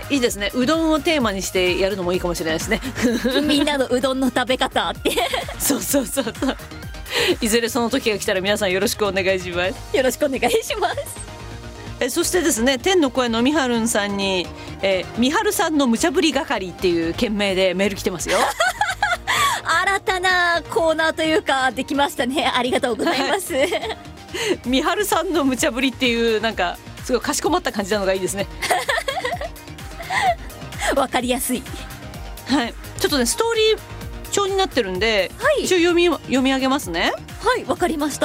いいですね。うどんをテーマにしてやるのもいいかもしれないですね。 みんなのうどんの食べ方ってそうそうそうそう。いずれその時が来たら皆さんよろしくお願いします。 よろしくお願いします。 そしてですね、天の声のみはるんさんに、みはるさんの無茶ぶり係っていう件名でメール来てますよ。 新たなコーナーというかできましたね。ありがとうございます。 みはるさんの無茶ぶりっていうなんかすごいかしこまった感じなのがいいですね。 わかりやすい。 はい、ちょっとねストーリー調になってるんで、 はい、 一応読み上げますね。 はい、わかりました。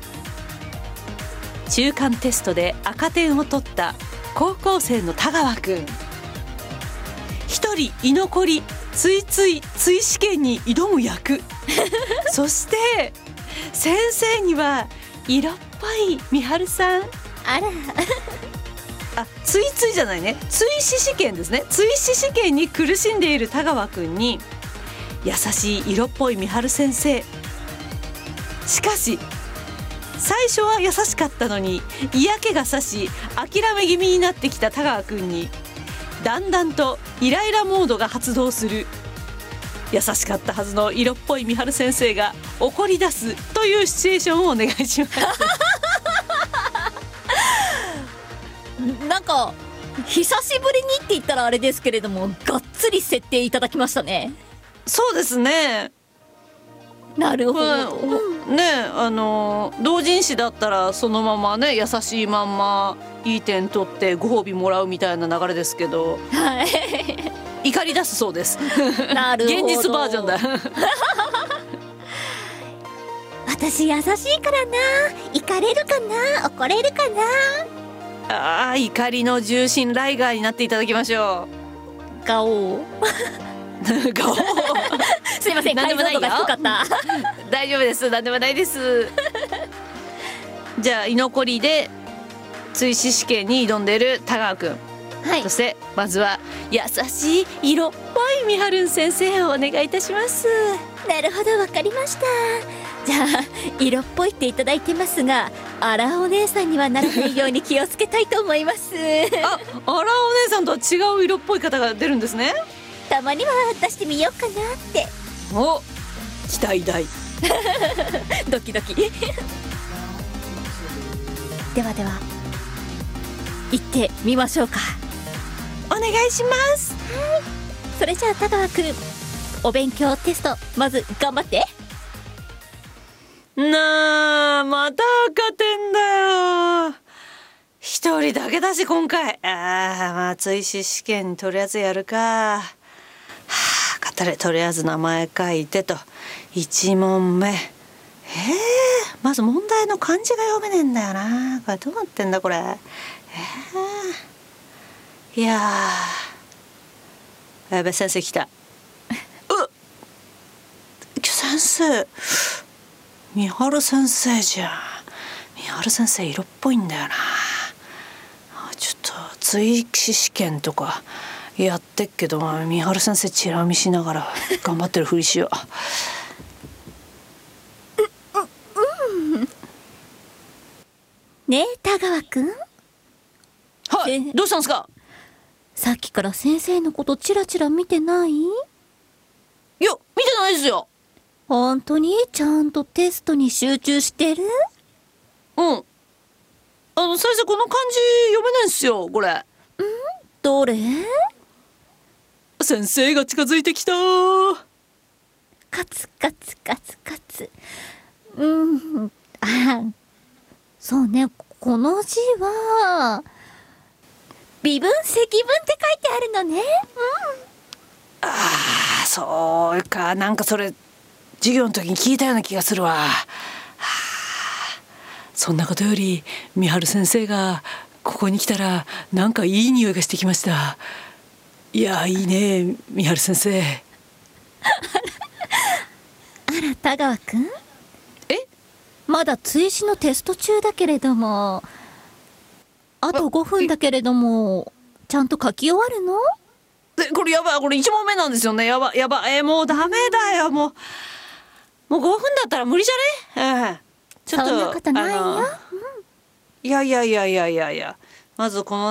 中間テストで赤点を取った高校生の田川くん。一人居残り追試験に挑む役。そして先生には色っぽいみはるさん。 あらあ、追じゃないね、追試試験ですね。追試試験に苦しんでいる田川くんに優しい色っぽいみはる先生。しかし最初は優しかったのに嫌気がさし諦め気味になってきた田川くんにだんだんとイライラモードが発動する。優しかったはずの色っぽいみはる先生が怒り出すというシチュエーションをお願いします。 なんか久しぶりにって言ったらあれですけれども、がっつり設定いただきましたね。 そうですね。 なるほど、 ね、同人誌だったらそのままね優しいまんまいい点取ってご褒美もらうみたいな流れですけど、 はい、 怒り出すそうです。 なるほど。 現実バージョンだ。 私優しいからな、怒れるかな、怒れるかな。 あ、怒りの重心ライガーになっていただきましょう。ガオー。 ガオー。 すいません、解像度が低かった。 大丈夫です、何でもないです。じゃあ居残りで追試試験に挑んでいる田川くん、はい、そしてまずは優しい色っぽいみはるん先生をお願いいたします。 なるほど、わかりました。じゃあ色っぽいっていただいてますが、あらお姉さんにはならないように気をつけたいと思います。 あらお姉さんとは違う色っぽい方が出るんですね。 たまには出してみようかなって。 お、期待大。 ドキドキ。ではでは行ってみましょうか。 お願いします。 はい、それじゃあ田川くん、お勉強テストまず頑張って。 なあ、また赤点だよ。一人だけだし今回。まあ追試試験とりあえずやるか。とりあえず名前書いてと。1問目。まず問題の漢字が読めねえんだよな。これどうなってんだこれ。いやー、やべ、先生来た。先生、みはる先生じゃん。みはる先生色っぽいんだよな。ちょっと追試試験とかやってっけど、みはる先生チラ見しながら頑張ってるふりしよう。 ねえ田川くん。 はい、どうしたんですか。 さっきから先生のことチラチラ見てない？いや、見てないですよ。 本当にちゃんとテストに集中してる？ うん。先生この漢字読めないんすよこれ。 どれ？ 先生が近づいてきた。 カツカツカツカツ。そうね、この字は微分積分って書いてあるのね。 そうか、なんかそれ授業の時に聞いたような気がするわ。そんなことよりみはる先生がここに来たらなんかいい匂いがしてきました。いや、いいねみはる先生。 あら田川くん、まだ追試のテスト中だけれども、あと5分だけれどもちゃんと書き終わるの？ これやばい、これ1問目なんですよね。やばもうダメだよ。もう5分だったら無理じゃね。ちょっとそんなことないよ。 いや、まずこの